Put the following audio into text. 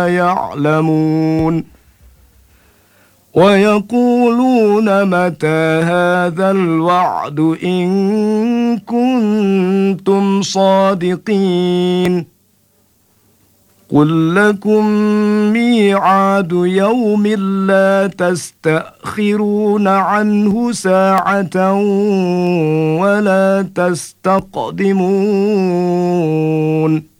يعلمون ويقولون متى هذا الوعد إن كنتم صادقين قل لكم ميعاد يوم لا تستأخرون عنه ساعة ولا تستقدمون